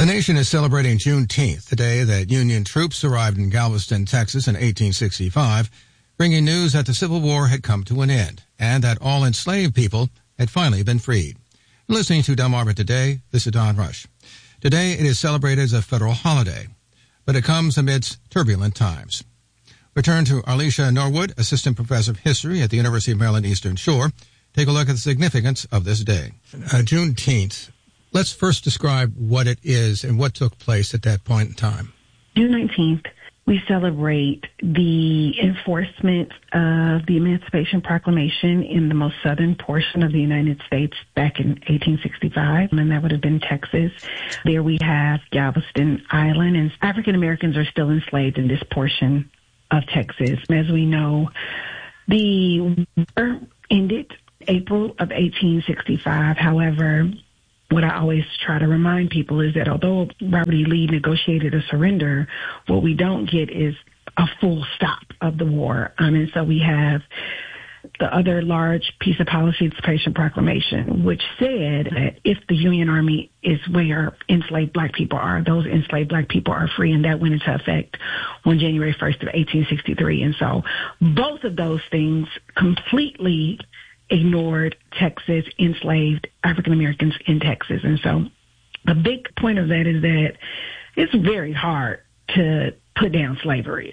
The nation is celebrating Juneteenth, the day that Union troops arrived in Galveston, Texas in 1865, bringing news that the Civil War had come to an end and that all enslaved people had finally been freed. Listening to Delmarva Today, this is Don Rush. Today it is celebrated as a federal holiday, but it comes amidst turbulent times. Return to Arlisha Norwood, Assistant Professor of History at the University of Maryland Eastern Shore. Take a look at the significance of this day. Juneteenth. Let's first describe what it is and what took place at that point in time. June 19th, we celebrate the enforcement of the Emancipation Proclamation in the most southern portion of the United States back in 1865, and that would have been Texas. There we have Galveston Island, and African Americans are still enslaved in this portion of Texas. As we know, the war ended April of 1865. However, what I always try to remind people is that although Robert E. Lee negotiated a surrender, what we don't get is a full stop of the war. And so we have the other large piece of policy, the Emancipation Proclamation, which said that if the Union Army is where enslaved black people are, those enslaved black people are free, and that went into effect on January 1st of 1863. And so both of those things completely ignored Texas, enslaved African Americans in Texas. And so the big point of that is that it's very hard to put down slavery.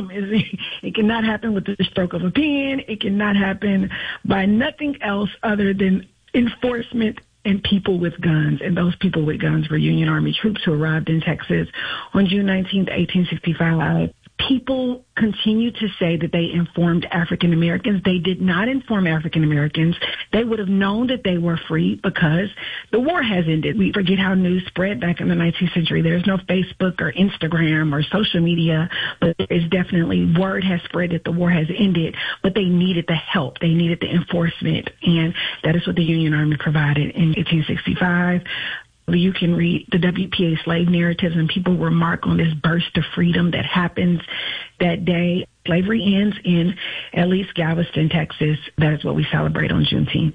It cannot happen with the stroke of a pen. It cannot happen by nothing else other than enforcement and people with guns. And those people with guns were Union Army troops who arrived in Texas on June 19th, 1865. People continue to say that they informed African Americans. They did not inform African Americans. They would have known that they were free because the war has ended. We forget how news spread back in the 19th century. There's no Facebook or Instagram or social media, but there's definitely word has spread that the war has ended, but they needed the help. They needed the enforcement, and that is what the Union Army provided in 1865. You can read the WPA slave narratives, and people remark on this burst of freedom that happens that day. Slavery ends in at least Galveston, Texas. That is what we celebrate on Juneteenth.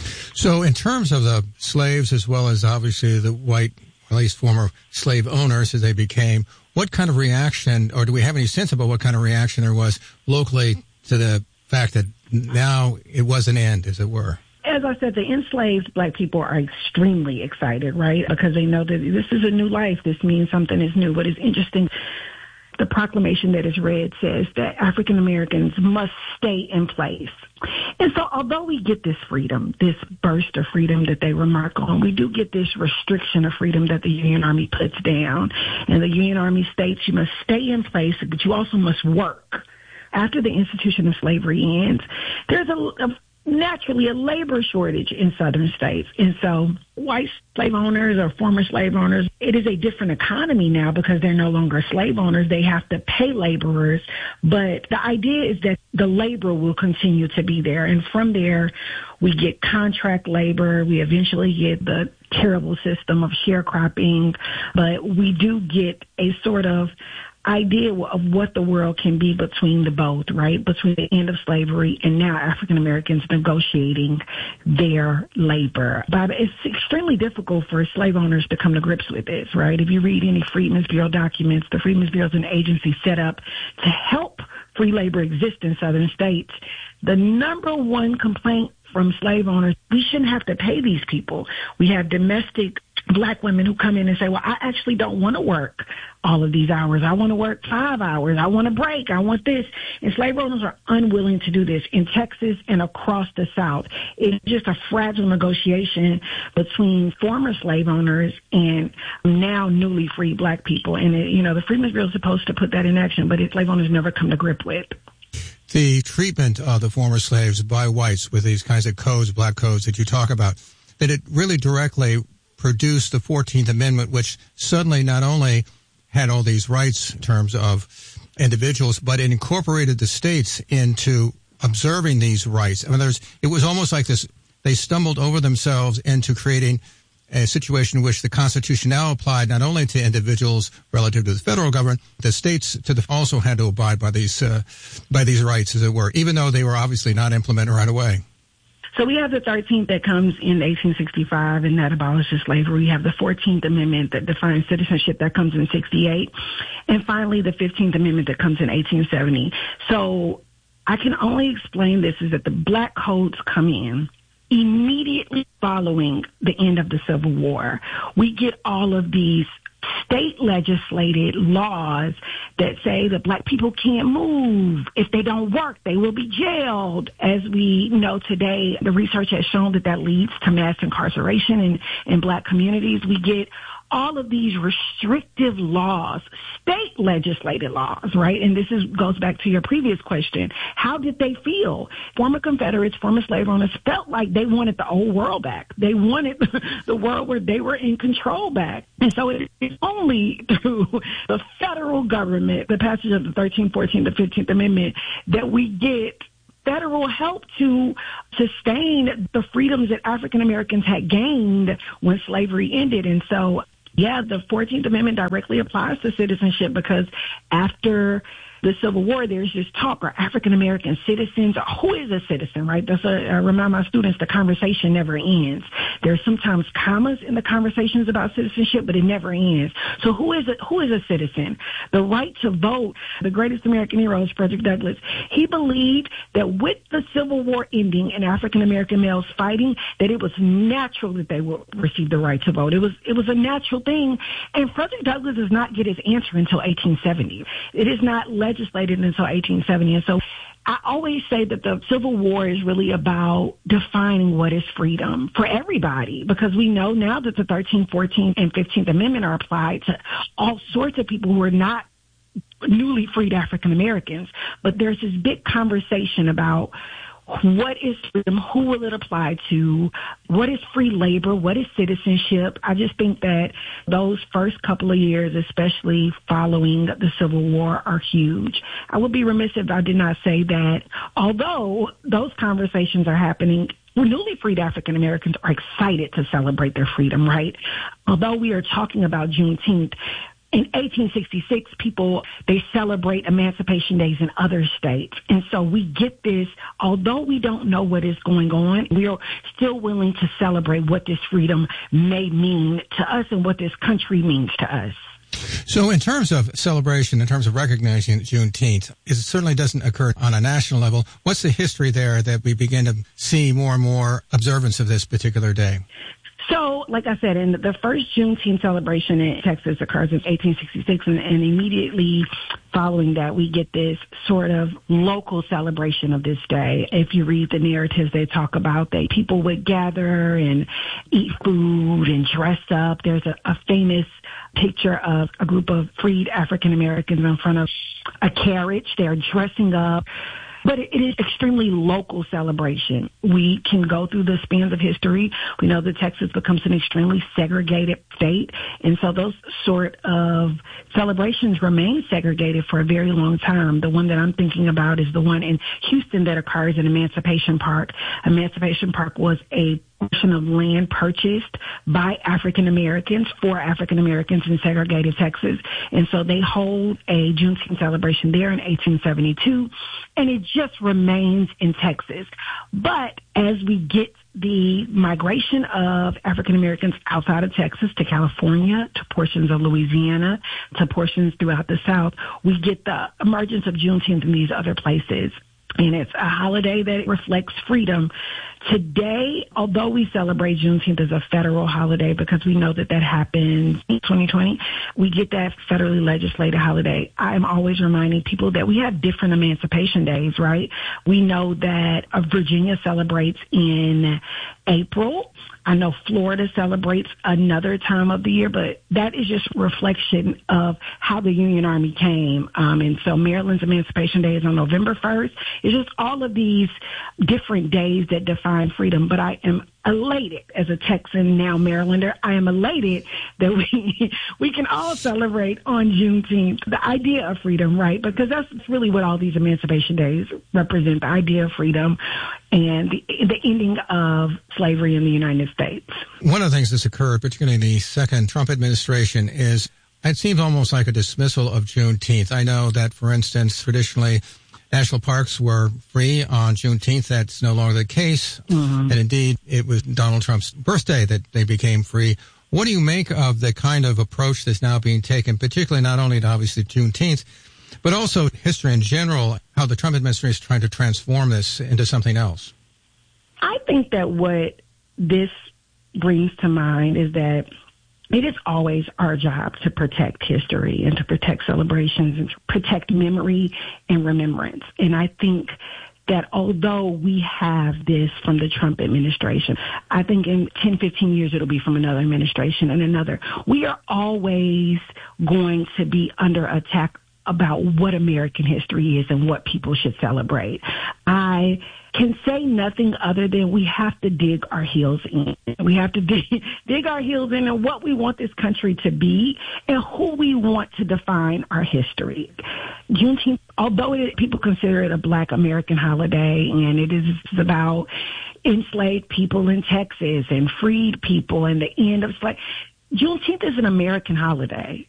So in terms of the slaves, as well as obviously the white, or at least former slave owners as they became, what kind of reaction, or do we have any sense about what kind of reaction there was locally to the fact that now it was an end, as it were? As I said, the enslaved black people are extremely excited, right? Because they know that this is a new life. This means something is new. What is interesting, the proclamation that is read says that African Americans must stay in place. And so although we get this freedom, this burst of freedom that they remark on, we do get this restriction of freedom that the Union Army puts down. And the Union Army states you must stay in place, but you also must work. After the institution of slavery ends, there's naturally a labor shortage in southern states. And so white slave owners or former slave owners, it is a different economy now because they're no longer slave owners. They have to pay laborers. But the idea is that the labor will continue to be there. And from there, we get contract labor. We eventually get the terrible system of sharecropping. But we do get a sort of idea of what the world can be between the both, right? Between the end of slavery and now African Americans negotiating their labor. Bob, it's extremely difficult for slave owners to come to grips with this, right? If you read any Freedmen's Bureau documents, the Freedmen's Bureau is an agency set up to help free labor exist in southern states. The number one complaint from slave owners, we shouldn't have to pay these people. We have domestic black women who come in and say, well, I actually don't want to work all of these hours. I want to work 5 hours. I want a break. I want this. And slave owners are unwilling to do this in Texas and across the South. It's just a fragile negotiation between former slave owners and now newly freed black people. And, the Freedmen's Bureau is supposed to put that in action, but slave owners never come to grip with. The treatment of the former slaves by whites with these kinds of codes, black codes that you talk about, that it really directly produced the 14th Amendment, which suddenly not only had all these rights in terms of individuals, but it incorporated the states into observing these rights. I mean, it was almost like this, they stumbled over themselves into creating a situation in which the Constitution now applied not only to individuals relative to the federal government, the states also had to abide by these rights, as it were, even though they were obviously not implemented right away. So we have the 13th that comes in 1865 and that abolishes slavery. We have the 14th Amendment that defines citizenship that comes in 68. And finally, the 15th Amendment that comes in 1870. So I can only explain this is that the black codes come in immediately following the end of the Civil War. We get all of these state legislated laws that say that black people can't move. If they don't work, they will be jailed. As we know today, the research has shown that that leads to mass incarceration in black communities. We get all of these restrictive laws, state legislated laws, right? And this goes back to your previous question. How did they feel? Former Confederates, former slave owners felt like they wanted the old world back. They wanted the world where they were in control back. And so it's only through the federal government, the passage of the 13th, 14th, the 15th Amendment, that we get federal help to sustain the freedoms that African Americans had gained when slavery ended. And so, yeah, the 14th Amendment directly applies to citizenship because after the Civil War, there's this talk, are African American citizens? Who is a citizen, right? I remind my students the conversation never ends. There's sometimes commas in the conversations about citizenship, but it never ends. So who is a citizen? The right to vote, the greatest American hero is Frederick Douglass. He believed that with the Civil War ending and African American males fighting, that it was natural that they would receive the right to vote. It was a natural thing. And Frederick Douglass does not get his answer until 1870. It is not legislated until 1870. And so I always say that the Civil War is really about defining what is freedom for everybody, because we know now that the 13th, 14th, and 15th Amendment are applied to all sorts of people who are not newly freed African Americans. But there's this big conversation about what is freedom? Who will it apply to? What is free labor? What is citizenship? I just think that those first couple of years, especially following the Civil War, are huge. I would be remiss if I did not say that although those conversations are happening, newly freed African Americans are excited to celebrate their freedom, right? Although we are talking about Juneteenth, in 1866, they celebrate Emancipation Days in other states. And so we get this, although we don't know what is going on, we are still willing to celebrate what this freedom may mean to us and what this country means to us. So in terms of celebration, in terms of recognizing Juneteenth, it certainly doesn't occur on a national level. What's the history there that we begin to see more and more observance of this particular day? So, like I said, in the first Juneteenth celebration in Texas occurs in 1866, and immediately following that, we get this sort of local celebration of this day. If you read the narratives, they talk about that people would gather and eat food and dress up. There's a famous picture of a group of freed African Americans in front of a carriage. They're dressing up. But it is extremely local celebration. We can go through the spans of history. We know that Texas becomes an extremely segregated state. And so those sort of celebrations remain segregated for a very long time. The one that I'm thinking about is the one in Houston that occurs in Emancipation Park. Emancipation Park was a portion of land purchased by African Americans for African Americans in segregated Texas. And so they hold a Juneteenth celebration there in 1872, and it just remains in Texas. But as we get the migration of African Americans outside of Texas to California, to portions of Louisiana, to portions throughout the South, we get the emergence of Juneteenth in these other places. And it's a holiday that reflects freedom. Today, although we celebrate Juneteenth as a federal holiday because we know that happens in 2020, we get that federally legislated holiday. I'm always reminding people that we have different emancipation days, right? We know that Virginia celebrates in April. I know Florida celebrates another time of the year, but that is just reflection of how the Union Army came. And so Maryland's Emancipation Day is on November 1st. It's just all of these different days that define freedom. But I am elated as a Texan, now Marylander. I am elated that we can all celebrate on Juneteenth, the idea of freedom, right? Because that's really what all these Emancipation Days represent, the idea of freedom and the ending of slavery in the United States. One of the things that's occurred, particularly in the second Trump administration, is it seems almost like a dismissal of Juneteenth. I know that, for instance, traditionally, national parks were free on Juneteenth. That's no longer the case. And indeed, it was Donald Trump's birthday that they became free. What do you make of the kind of approach that's now being taken, particularly not only to obviously Juneteenth, but also history in general, how the Trump administration is trying to transform this into something else? I think that what this brings to mind is that it is always our job to protect history and to protect celebrations and to protect memory and remembrance. And I think that although we have this from the Trump administration, I think in 10, 15 years it'll be from another administration and another. We are always going to be under attack about what American history is and what people should celebrate. I can say nothing other than we have to dig our heels in. We have to dig our heels in and what we want this country to be and who we want to define our history. Juneteenth, although people consider it a Black American holiday, and it is about enslaved people in Texas and freed people and the end of slavery, Juneteenth is an American holiday.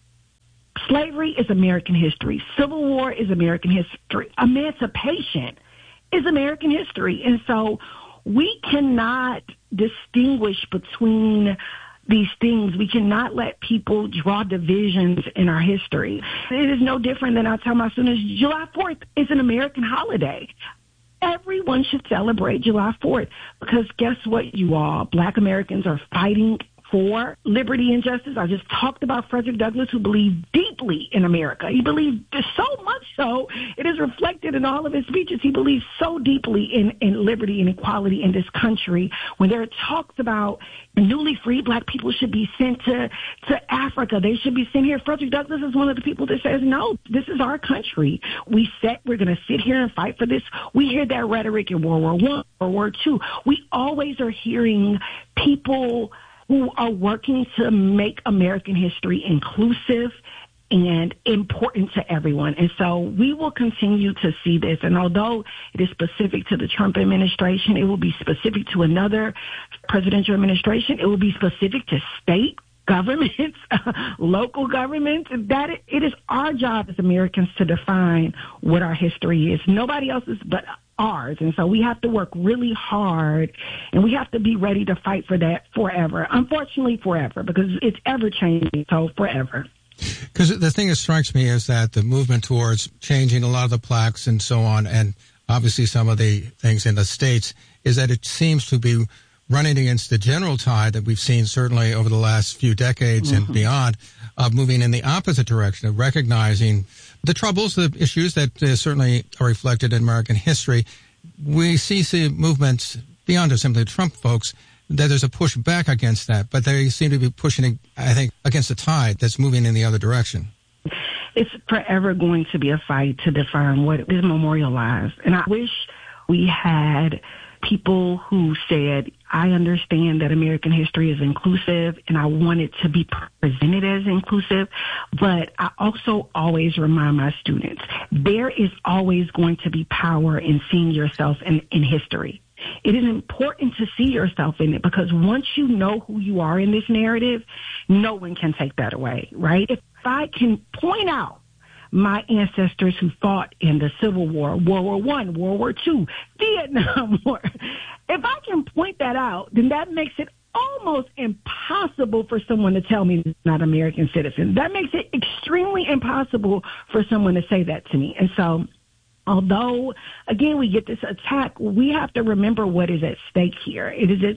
Slavery is American history. Civil War is American history. Emancipation is American history. And so we cannot distinguish between these things. We cannot let people draw divisions in our history. It is no different than I tell my students, July 4th is an American holiday. Everyone should celebrate July 4th because guess what, you all? Black Americans are fighting for liberty and justice. I just talked about Frederick Douglass, who believed deeply in America. He believed so much so, it is reflected in all of his speeches. He believed so deeply in liberty and equality in this country. When there are talks about newly freed Black people should be sent to Africa, they should be sent here. Frederick Douglass is one of the people that says, no, this is our country. We're going to sit here and fight for this. We hear that rhetoric in World War I, World War II. We always are hearing people who are working to make American history inclusive and important to everyone. And so we will continue to see this. And although it is specific to the Trump administration, it will be specific to another presidential administration. It will be specific to state governments, local governments. It is our job as Americans to define what our history is. Nobody else's but ours. And so we have to work really hard, and we have to be ready to fight for that forever. Unfortunately, forever, because it's ever changing, so forever. Because the thing that strikes me is that the movement towards changing a lot of the plaques and so on, and obviously some of the things in the states, is that it seems to be running against the general tide that we've seen certainly over the last few decades and beyond, of moving in the opposite direction, of recognizing the troubles, the issues that certainly are reflected in American history. We see movements beyond just simply Trump folks, that there's a push back against that, but they seem to be pushing, I think, against the tide that's moving in the other direction. It's forever going to be a fight to define what is memorialized. And I wish we had people who said, I understand that American history is inclusive and I want it to be presented as inclusive, but I also always remind my students, there is always going to be power in seeing yourself in history. It is important to see yourself in it because once you know who you are in this narrative, no one can take that away, right? If I can point out my ancestors who fought in the Civil War, World War I, World War II, Vietnam War. If I can point that out, then that makes it almost impossible for someone to tell me I'm not an American citizen. That makes it extremely impossible for someone to say that to me. And so, although, again, we get this attack, we have to remember what is at stake here.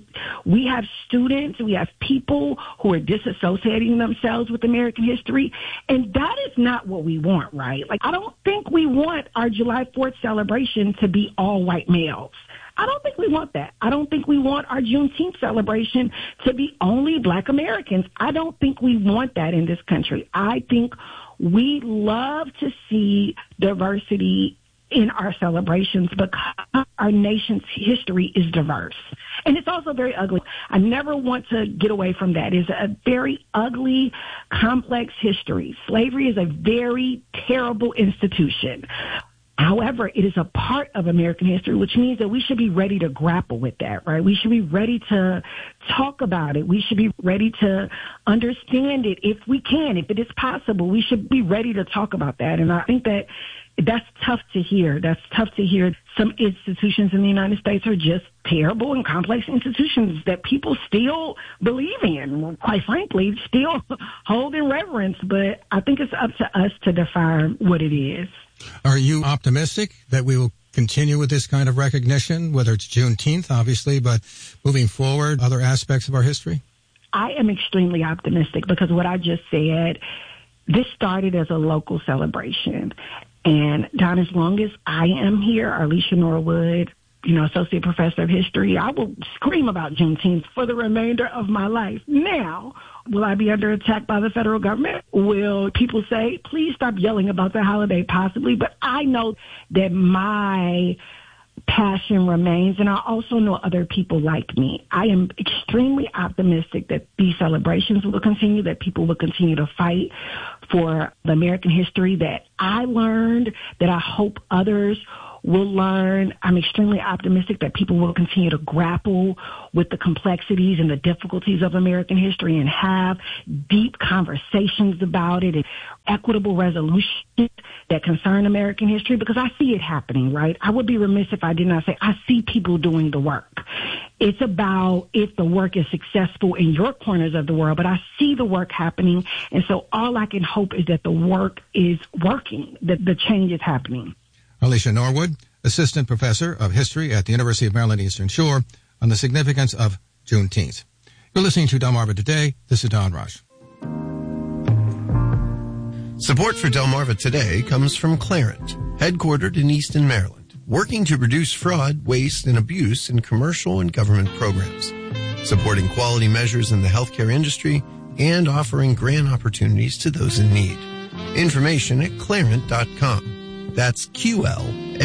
We have students, we have people who are disassociating themselves with American history, and that is not what we want, right? Like, I don't think we want our July 4th celebration to be all white males. I don't think we want that. I don't think we want our Juneteenth celebration to be only Black Americans. I don't think we want that in this country. I think we love to see diversity in our celebrations because our nation's history is diverse. And it's also very ugly. I never want to get away from that. It's a very ugly, complex history. Slavery is a very terrible institution. However, it is a part of American history, which means that we should be ready to grapple with that, right? We should be ready to talk about it. We should be ready to understand it if we can, if it is possible. We should be ready to talk about that. And I think that that's tough to hear. That's tough to hear. Some institutions in the United States are just terrible and complex institutions that people still believe in, quite frankly, still hold in reverence. But I think it's up to us to define what it is. Are you optimistic that we will continue with this kind of recognition, whether it's Juneteenth, obviously, but moving forward, other aspects of our history? I am extremely optimistic because what I just said, this started as a local celebration. And Don, as long as I am here, Alicia Norwood, associate professor of history, I will scream about Juneteenth for the remainder of my life. Now, will I be under attack by the federal government? Will people say, please stop yelling about the holiday? Possibly. But I know that my passion remains, and I also know other people like me. I am extremely optimistic that these celebrations will continue, that people will continue to fight for the American history that I learned, that I hope others will learn. I'm extremely optimistic that people will continue to grapple with the complexities and the difficulties of American history and have deep conversations about it and equitable resolutions that concern American history, because I see it happening, right? I would be remiss if I did not say I see people doing the work. It's about if the work is successful in your corners of the world, but I see the work happening. And so all I can hope is that the work is working, that the change is happening. Alicia Norwood, Assistant Professor of History at the University of Maryland Eastern Shore, on the significance of Juneteenth. You're listening to Delmarva Today. This is Don Rush. Support for Delmarva Today comes from Clarent, headquartered in Easton, Maryland, working to reduce fraud, waste, and abuse in commercial and government programs, supporting quality measures in the healthcare industry, and offering grant opportunities to those in need. Information at clarent.com. That's QLARANT.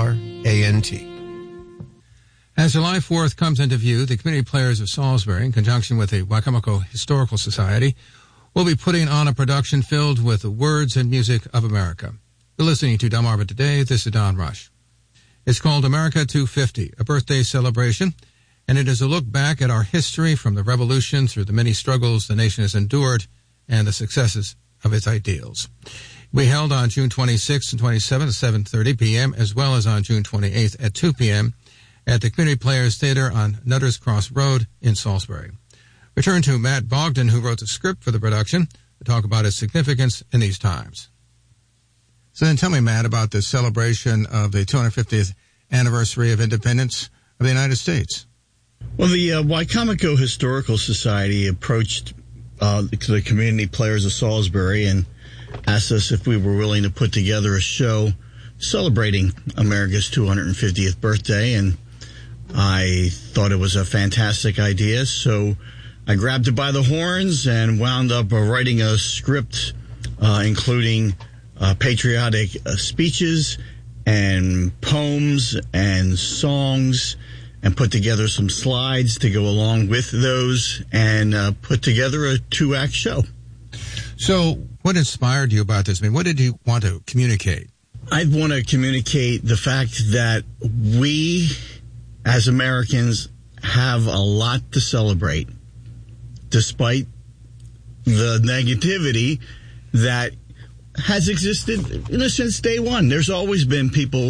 As July 4th comes into view, the Community Players of Salisbury, in conjunction with the Wicomico Historical Society, will be putting on a production filled with the words and music of America. You're listening to Delmarva Today. This is Don Rush. It's called America 250, a birthday celebration, and it is a look back at our history from the Revolution through the many struggles the nation has endured and the successes of its ideals. We held on June 26th and 27th at 7:30 p.m., as well as on June 28th at 2 p.m. at the Community Players Theater on Nutters Cross Road in Salisbury. We turn to Matt Bogdan, who wrote the script for the production, to talk about its significance in these times. So then tell me, Matt, about the celebration of the 250th anniversary of independence of the United States. Well, the Wicomico Historical Society approached the Community Players of Salisbury and asked us if we were willing to put together a show celebrating America's 250th birthday, and I thought it was a fantastic idea, so I grabbed it by the horns and wound up writing a script including patriotic speeches and poems and songs, and put together some slides to go along with those, and put together a 2-act show. So what inspired you about this? I mean, what did you want to communicate? I want to communicate the fact that we, as Americans, have a lot to celebrate, despite the negativity that has existed, since day one. There's always been people,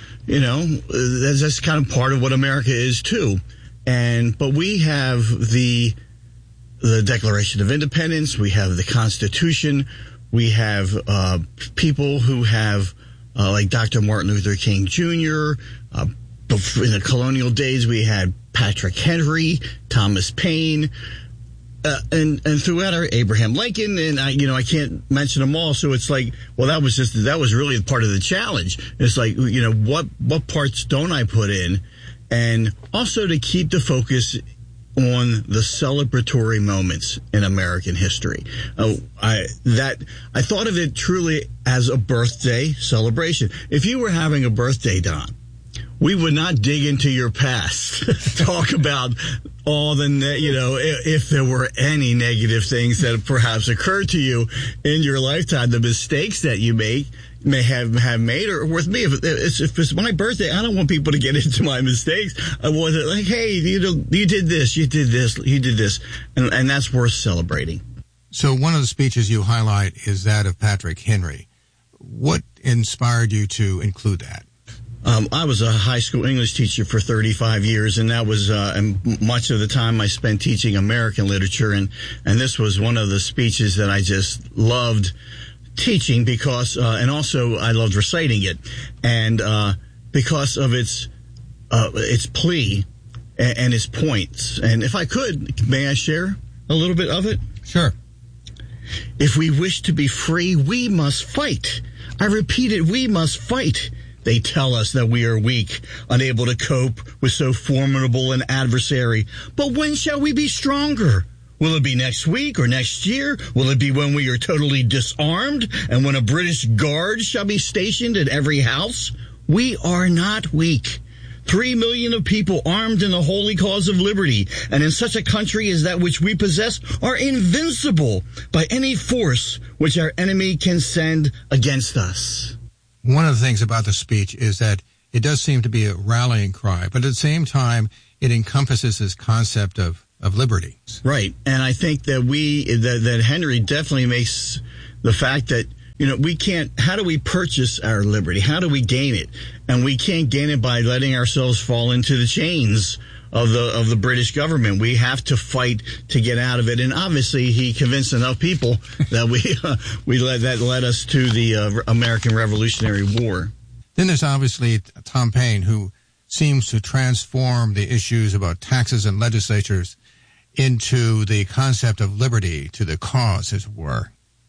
that's kind of part of what America is too. But we have the Declaration of Independence, we have the Constitution, we have people who have, like Dr. Martin Luther King Jr., in the colonial days we had Patrick Henry, Thomas Paine, and throughout our Abraham Lincoln, and I can't mention them all. So it's like, well, that was really part of the challenge. It's like, what parts don't I put in? And also to keep the focus on the celebratory moments in American history. I thought of it truly as a birthday celebration. If you were having a birthday, Don, we would not dig into your past, talk about all the, if there were any negative things that perhaps occurred to you in your lifetime, the mistakes that you make. may have made or with me. If it's my birthday, I don't want people to get into my mistakes. I want it like, hey, you did this, you did this, and that's worth celebrating. So one of the speeches you highlight is that of Patrick Henry. What inspired you to include that? I was a high school English teacher for 35 years, and that was and much of the time I spent teaching American literature, and this was one of the speeches that I just loved teaching because, and also I loved reciting it, and because of its plea and its points. And if I could, may I share a little bit of it? Sure. If we wish to be free, we must fight. I repeat it, we must fight. They tell us that we are weak, unable to cope with so formidable an adversary. But when shall we be stronger? Will it be next week or next year? Will it be when we are totally disarmed and when a British guard shall be stationed at every house? We are not weak. 3 million of people armed in the holy cause of liberty, and in such a country as that which we possess, are invincible by any force which our enemy can send against us. One of the things about the speech is that it does seem to be a rallying cry, but at the same time, it encompasses this concept of liberty. Right. And I think that that Henry definitely makes the fact that, we can't, how do we purchase our liberty? How do we gain it? And we can't gain it by letting ourselves fall into the chains of the British government. We have to fight to get out of it. And obviously he convinced enough people that that led us to the American Revolutionary War. Then there's obviously Tom Paine, who seems to transform the issues about taxes and legislatures into the concept of liberty, to the cause, as it were.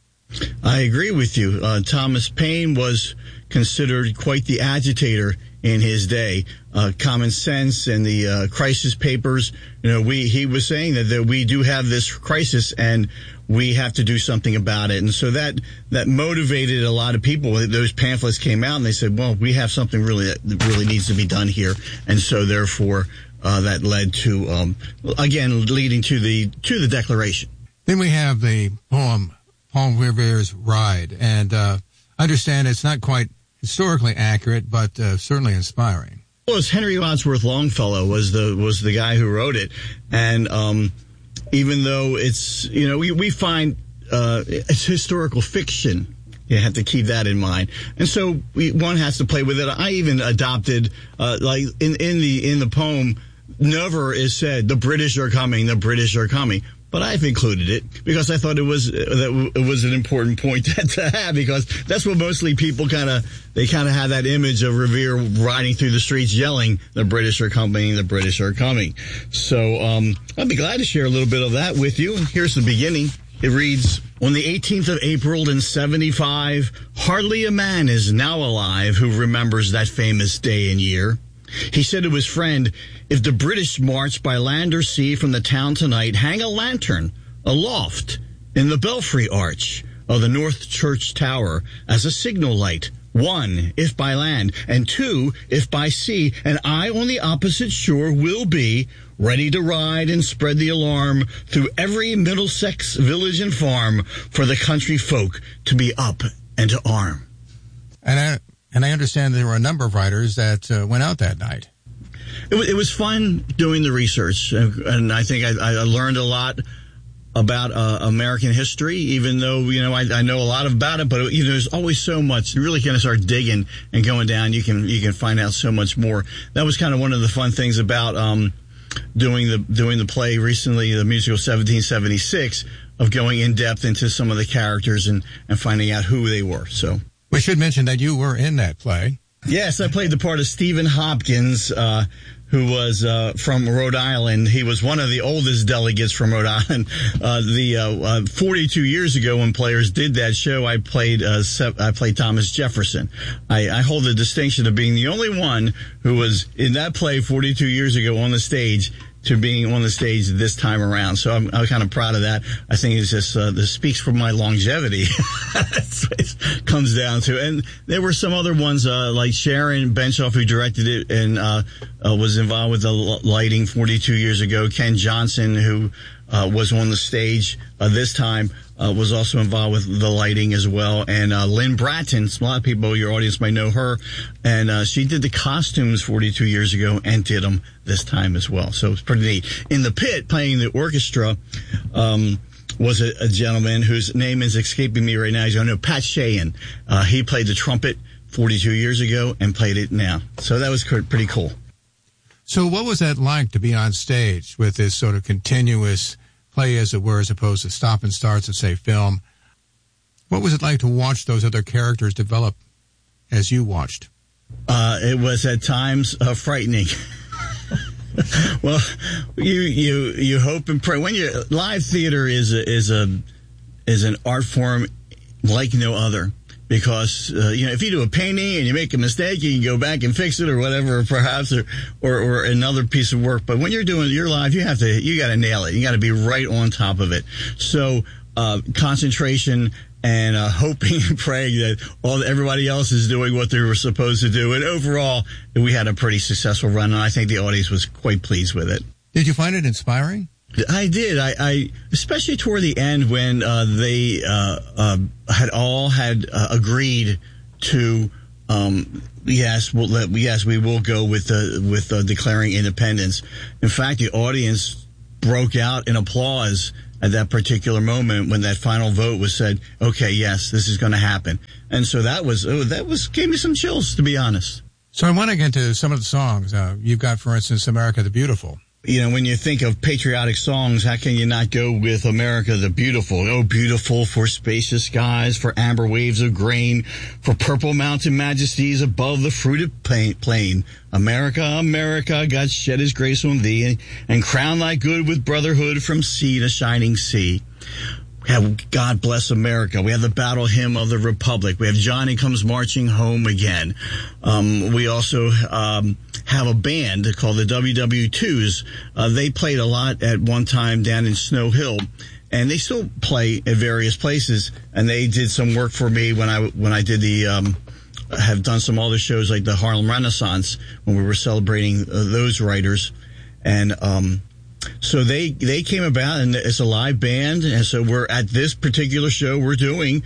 I agree with you. Thomas Paine was considered quite the agitator in his day. Common Sense and the crisis papers, he was saying that we do have this crisis and we have to do something about it. And so that motivated a lot of people. Those pamphlets came out and they said, well, we have something that really needs to be done here. And so therefore, that led to, again, leading to the Declaration. Then we have the poem, Paul Revere's Ride. And I understand it's not quite historically accurate, but certainly inspiring. Well, Henry Wadsworth Longfellow was the guy who wrote it. And even though it's, we find it's historical fiction, you have to keep that in mind. And so one has to play with it. I even adopted, like in the poem, never is said, the British are coming, the British are coming. But I've included it because I thought it was an important point to have, because that's what mostly people kind of have that image of Revere riding through the streets yelling, the British are coming, the British are coming. So I'd be glad to share a little bit of that with you. Here's the beginning. It reads, on the 18th of April in 75, hardly a man is now alive who remembers that famous day and year. He said to his friend, if the British march by land or sea from the town tonight, hang a lantern aloft in the belfry arch of the North Church Tower as a signal light. 1, if by land, and 2, if by sea, and I on the opposite shore will be ready to ride and spread the alarm through every Middlesex village and farm for the country folk to be up and to arm. And I understand there were a number of writers that went out that night. It was fun doing the research, and I think I learned a lot about American history, even though, I know a lot about it, but there's always so much. You really kind of start digging and going down, you can find out so much more. That was kind of one of the fun things about doing the play recently, the musical 1776, of going in depth into some of the characters and finding out who they were. So we should mention that you were in that play. Yes, I played the part of Stephen Hopkins, who was from Rhode Island. He was one of the oldest delegates from Rhode Island. 42 years ago, when Players did that show, I played Thomas Jefferson. I hold the distinction of being the only one who was in that play 42 years ago on the stage to being on the stage this time around. So I'm kind of proud of that. I think it's just, this speaks for my longevity. It comes down to. And there were some other ones, like Sharon Benshoff, who directed it and, was involved with the lighting 42 years ago. Ken Johnson, who, was on the stage, this time. was also involved with the lighting as well. And Lynn Bratton, a lot of people, your audience might know her, and she did the costumes 42 years ago and did them this time as well. So it's pretty neat. In the pit, playing the orchestra, was a gentleman whose name is escaping me right now. I know Pat Sheehan. He played the trumpet 42 years ago and played it now. So that was pretty cool. So what was that like to be on stage with this sort of continuous play, as it were, as opposed to stop and starts of, say, film? What was it like to watch those other characters develop as you watched? It was at times frightening. Well, you hope and pray. When live theater is an art form like no other. Because, if you do a painting and you make a mistake, you can go back and fix it or whatever, perhaps, or another piece of work. But when you're doing your live, you got to nail it. You got to be right on top of it. So, concentration and hoping and praying that everybody else is doing what they were supposed to do. And overall, we had a pretty successful run, and I think the audience was quite pleased with it. Did you find it inspiring? I did. I especially toward the end when they had all agreed to yes, we will go with declaring independence. In fact, the audience broke out in applause at that particular moment when that final vote was said. Okay, yes, this is going to happen, and so that gave me some chills, to be honest. So I want to get to some of the songs. You've got, for instance, America the Beautiful. When you think of patriotic songs, how can you not go with America the Beautiful? Oh, beautiful for spacious skies, for amber waves of grain, for purple mountain majesties above the fruited plain. America, America, God shed his grace on thee, and crown thy good with brotherhood from sea to shining sea. We have God Bless America. We have the Battle Hymn of the Republic. We have Johnny Comes Marching Home Again. We also have a band called the WW2s. They played a lot at one time down in Snow Hill, and they still play at various places. And they did some work for me when I did have done some other shows like the Harlem Renaissance when we were celebrating those writers. And so they came about, and it's a live band, and so we're at this particular show we're doing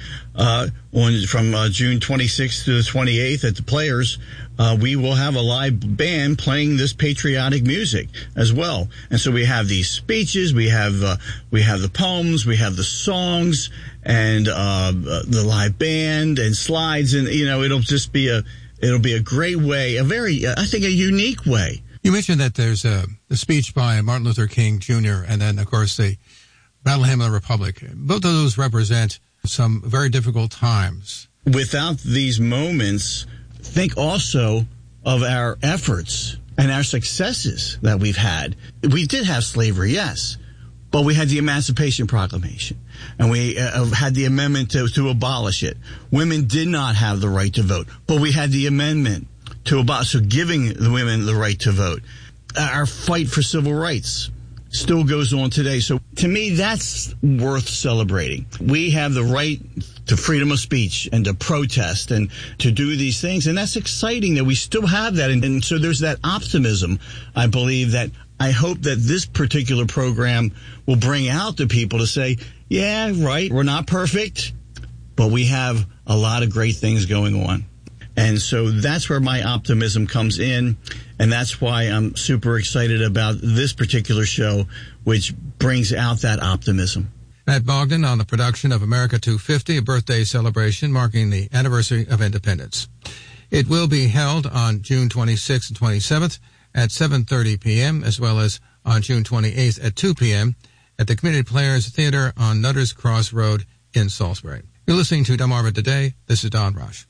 from June 26th to the 28th at the Players. We will have a live band playing this patriotic music as well, and so we have these speeches, we have the poems, we have the songs, and the live band and slides, and it'll just be a great way, I think a unique way. You mentioned that there's the speech by Martin Luther King Jr. and then, of course, the Battle Hymn of the Republic. Both of those represent some very difficult times. Without these moments, think also of our efforts and our successes that we've had. We did have slavery, yes, but we had the Emancipation Proclamation, and we had the amendment to abolish it. Women did not have the right to vote, but we had the amendment to abolish, so giving the women the right to vote. Our fight for civil rights still goes on today. So to me, that's worth celebrating. We have the right to freedom of speech and to protest and to do these things. And that's exciting that we still have that. And so there's that optimism, I believe, that I hope that this particular program will bring out to people to say, yeah, right, we're not perfect, but we have a lot of great things going on. And so that's where my optimism comes in, and that's why I'm super excited about this particular show, which brings out that optimism. Matt Bogdan on the production of America 250, a birthday celebration marking the anniversary of independence. It will be held on June 26th and 27th at 7:30 p.m., as well as on June 28th at 2 p.m. at the Community Players Theater on Nutters Cross Road in Salisbury. You're listening to Delmarva Today. This is Don Rush.